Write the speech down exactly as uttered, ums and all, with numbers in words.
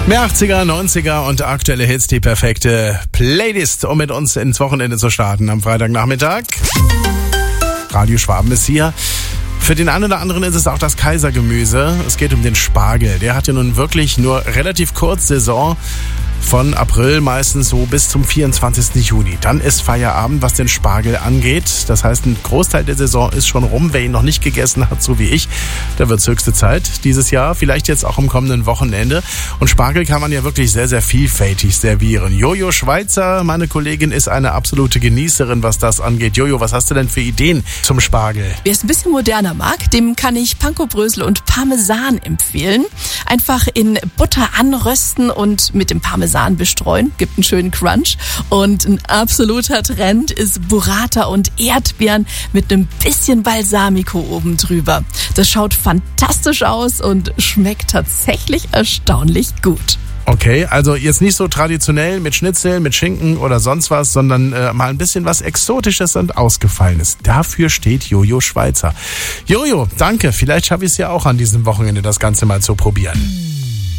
Mehr achtziger, neunziger und aktuelle Hits, die perfekte Playlist, um mit uns ins Wochenende zu starten am Freitagnachmittag. Radio Schwaben ist hier. Für den einen oder anderen ist es auch das Kaisergemüse. Es geht um den Spargel. Der hat ja nun wirklich nur relativ kurz Saison. Von April meistens so bis zum vierundzwanzigsten Juni. Dann ist Feierabend, was den Spargel angeht. Das heißt, ein Großteil der Saison ist schon rum. Wer ihn noch nicht gegessen hat, so wie ich, da wird's höchste Zeit dieses Jahr. Vielleicht jetzt auch am kommenden Wochenende. Und Spargel kann man ja wirklich sehr, sehr vielfältig servieren. Jojo Schweizer, meine Kollegin, ist eine absolute Genießerin, was das angeht. Jojo, was hast du denn für Ideen zum Spargel? Wer es ein bisschen moderner mag, dem kann ich Pankobrösel und Parmesan empfehlen. Einfach in Butter anrösten und mit dem Parmesan bestreuen, gibt einen schönen Crunch. Und ein absoluter Trend ist Burrata und Erdbeeren mit einem bisschen Balsamico oben drüber. Das schaut fantastisch aus und schmeckt tatsächlich erstaunlich gut. Okay, also jetzt nicht so traditionell mit Schnitzel, mit Schinken oder sonst was, sondern äh, mal ein bisschen was Exotisches und Ausgefallenes. Dafür steht Jojo Schweizer. Jojo, danke. Vielleicht schaffe ich es ja auch an diesem Wochenende, das Ganze mal zu probieren.